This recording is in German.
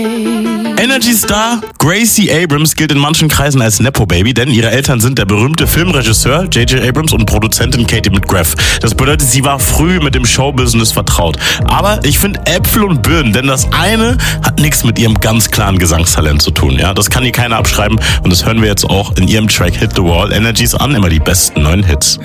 Energy-Star Gracie Abrams gilt in manchen Kreisen als Nepo-Baby, denn ihre Eltern sind der berühmte Filmregisseur J.J. Abrams und Produzentin Katie McGrath. Das bedeutet, sie war früh mit dem Showbusiness vertraut. Aber ich finde Äpfel und Birnen, denn das eine hat nichts mit ihrem ganz klaren Gesangstalent zu tun. Ja, das kann ihr keiner abschreiben und das hören wir jetzt auch in ihrem Track Hit the Wall. Energies an, immer die besten neuen Hits.